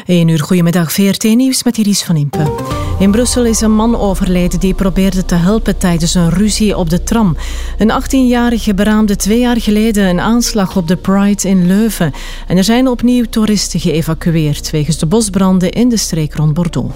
1 uur, goedemiddag, VRT-nieuws met Iris van Impe. In Brussel is een man overleden die probeerde te helpen tijdens een ruzie op de tram. Een 18-jarige beraamde 2 jaar geleden een aanslag op de Pride in Leuven. En er zijn opnieuw toeristen geëvacueerd wegens de bosbranden in de streek rond Bordeaux.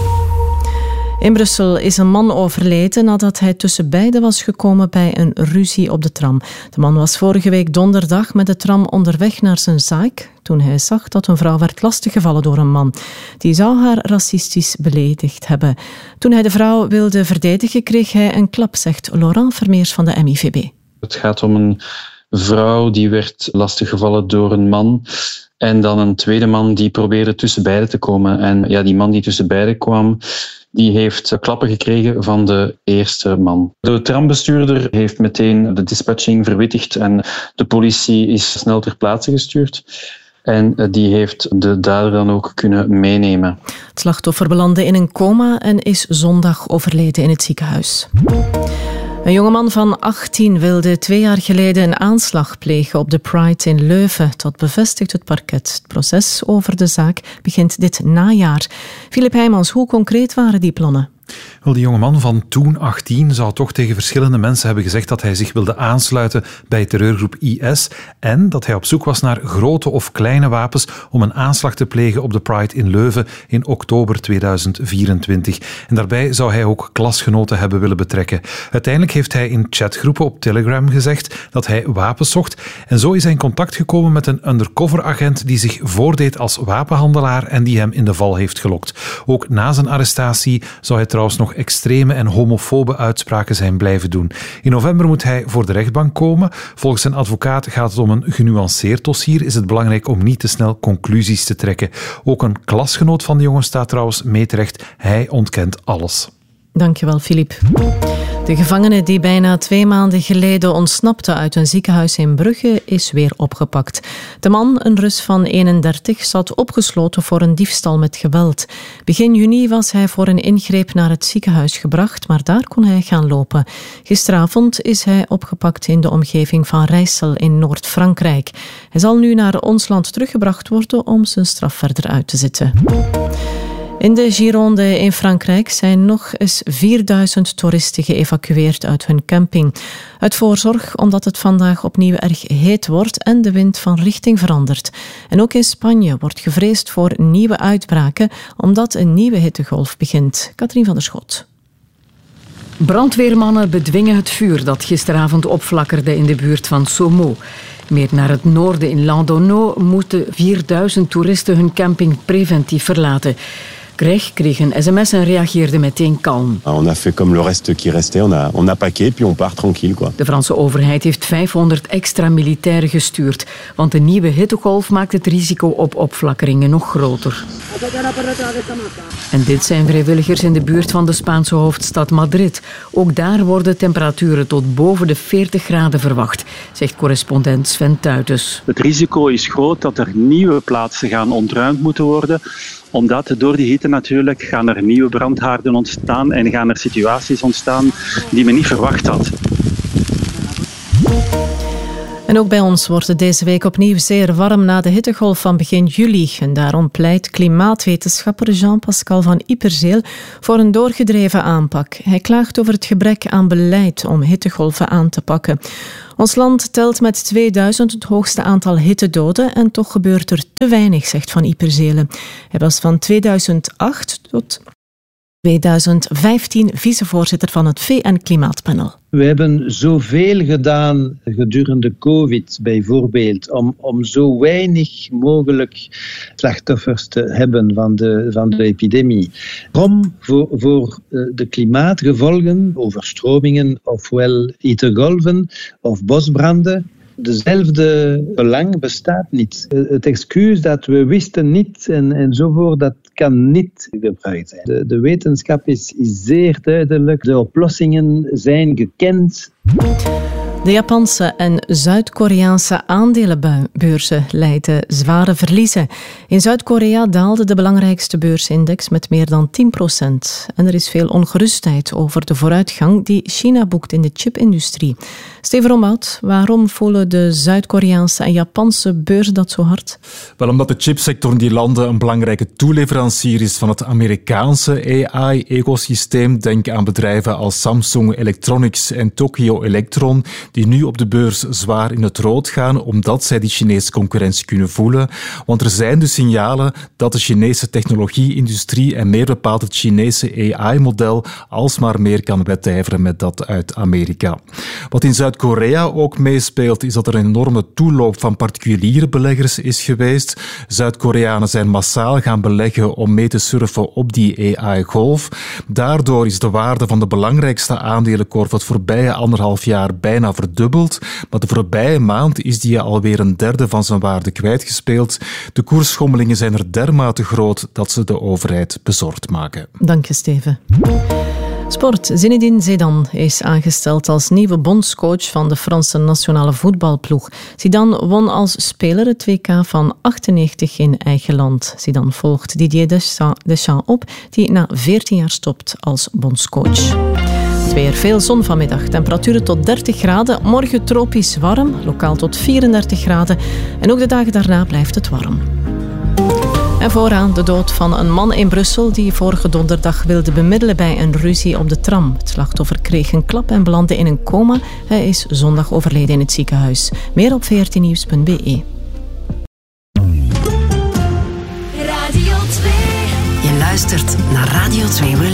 In Brussel is een man overleden nadat hij tussen beiden was gekomen bij een ruzie op de tram. De man was vorige week donderdag met de tram onderweg naar zijn zaak toen hij zag dat een vrouw werd lastiggevallen door een man. Die zou haar racistisch beledigd hebben. Toen hij de vrouw wilde verdedigen, kreeg hij een klap, zegt Laurent Vermeers van de MIVB. Het gaat om een vrouw die werd lastiggevallen door een man. En dan een tweede man die probeerde tussen beiden te komen. En ja, die man die tussen beiden kwam, die heeft klappen gekregen van de eerste man. De trambestuurder heeft meteen de dispatching verwittigd en de politie is snel ter plaatse gestuurd. En die heeft de dader dan ook kunnen meenemen. Het slachtoffer belandde in een coma en is zondag overleden in het ziekenhuis. Een jongeman van 18 wilde 2 jaar geleden een aanslag plegen op de Pride in Leuven. Dat bevestigt het parket. Het proces over de zaak begint dit najaar. Filip Heijmans, hoe concreet waren die plannen? Wel, die jongeman van toen 18 zou toch tegen verschillende mensen hebben gezegd dat hij zich wilde aansluiten bij terreurgroep IS en dat hij op zoek was naar grote of kleine wapens om een aanslag te plegen op de Pride in Leuven in oktober 2024. En daarbij zou hij ook klasgenoten hebben willen betrekken. Uiteindelijk heeft hij in chatgroepen op Telegram gezegd dat hij wapens zocht en zo is hij in contact gekomen met een undercover-agent die zich voordeed als wapenhandelaar en die hem in de val heeft gelokt. Ook na zijn arrestatie zou hij trouwens nog extreme en homofobe uitspraken zijn blijven doen. In november moet hij voor de rechtbank komen. Volgens zijn advocaat gaat het om een genuanceerd dossier. Is het belangrijk om niet te snel conclusies te trekken. Ook een klasgenoot van de jongen staat trouwens mee terecht. Hij ontkent alles. Dankjewel, Filip. De gevangene die bijna 2 maanden geleden ontsnapte uit een ziekenhuis in Brugge is weer opgepakt. De man, een Rus van 31, zat opgesloten voor een diefstal met geweld. Begin juni was hij voor een ingreep naar het ziekenhuis gebracht, maar daar kon hij gaan lopen. Gisteravond is hij opgepakt in de omgeving van Rijssel in Noord-Frankrijk. Hij zal nu naar ons land teruggebracht worden om zijn straf verder uit te zitten. In de Gironde in Frankrijk zijn nog eens 4000 toeristen geëvacueerd uit hun camping. Uit voorzorg omdat het vandaag opnieuw erg heet wordt en de wind van richting verandert. En ook in Spanje wordt gevreesd voor nieuwe uitbraken omdat een nieuwe hittegolf begint. Katrien van der Schot. Brandweermannen bedwingen het vuur dat gisteravond opflakkerde in de buurt van Saumur. Meer naar het noorden in Landonneau moeten 4000 toeristen hun camping preventief verlaten. Greg kreeg een sms en reageerde meteen kalm. On a fait comme le reste qui restait, on a packé puis on part tranquille quoi. De Franse overheid heeft 500 extra militairen gestuurd, want de nieuwe hittegolf maakt het risico op opflakkeringen nog groter. En dit zijn vrijwilligers in de buurt van de Spaanse hoofdstad Madrid. Ook daar worden temperaturen tot boven de 40 graden verwacht, zegt correspondent Sven Tuitens. Het risico is groot dat er nieuwe plaatsen gaan ontruimd moeten worden, omdat door die hitte natuurlijk gaan er nieuwe brandhaarden ontstaan en gaan er situaties ontstaan die men niet verwacht had. En ook bij ons wordt het deze week opnieuw zeer warm na de hittegolf van begin juli. En daarom pleit klimaatwetenschapper Jean-Pascal van Yperzeel voor een doorgedreven aanpak. Hij klaagt over het gebrek aan beleid om hittegolven aan te pakken. Ons land telt met 2000 het hoogste aantal hittedoden en toch gebeurt er te weinig, zegt Van Yperzeel. Hij was van 2008 tot 2015 vicevoorzitter van het VN-klimaatpanel. We hebben zoveel gedaan gedurende COVID bijvoorbeeld om zo weinig mogelijk slachtoffers te hebben van de epidemie. Om voor de klimaatgevolgen, overstromingen ofwel hittegolven of bosbranden, dezelfde belang bestaat niet. Het excuus dat we wisten niet enzovoort, dat kan niet gebruikt zijn. De wetenschap is zeer duidelijk. De oplossingen zijn gekend. De Japanse en Zuid-Koreaanse aandelenbeurzen lijden zware verliezen. In Zuid-Korea daalde de belangrijkste beursindex met meer dan 10%. En er is veel ongerustheid over de vooruitgang die China boekt in de chipindustrie. Steven Romhout, waarom voelen de Zuid-Koreaanse en Japanse beurzen dat zo hard? Wel, omdat de chipsector in die landen een belangrijke toeleverancier is van het Amerikaanse AI-ecosysteem. Denk aan bedrijven als Samsung Electronics en Tokyo Electron, die nu op de beurs zwaar in het rood gaan, omdat zij die Chinese concurrentie kunnen voelen. Want er zijn dus signalen dat de Chinese technologie-industrie en meer bepaald het Chinese AI-model alsmaar meer kan wedijveren met dat uit Amerika. Wat in Zuid-Korea ook meespeelt, is dat er een enorme toeloop van particuliere beleggers is geweest. Zuid-Koreanen zijn massaal gaan beleggen om mee te surfen op die AI-golf. Daardoor is de waarde van de belangrijkste aandelenkorf het voorbije 1,5 jaar bijna verdubbeld, maar de voorbije maand is die alweer een derde van zijn waarde kwijtgespeeld. De koersschommelingen zijn er dermate groot dat ze de overheid bezorgd maken. Dank je, Steven. Sport. Zinedine Zidane is aangesteld als nieuwe bondscoach van de Franse nationale voetbalploeg. Zidane won als speler het WK van 98 in eigen land. Zidane volgt Didier Deschamps op, die na 14 jaar stopt als bondscoach. Het weer, veel zon vanmiddag. Temperaturen tot 30 graden. Morgen tropisch warm, lokaal tot 34 graden. En ook de dagen daarna blijft het warm. En vooraan de dood van een man in Brussel die vorige donderdag wilde bemiddelen bij een ruzie op de tram. Het slachtoffer kreeg een klap en belandde in een coma. Hij is zondag overleden in het ziekenhuis. Meer op vrtnieuws.be. Radio 2. Je luistert naar Radio 2.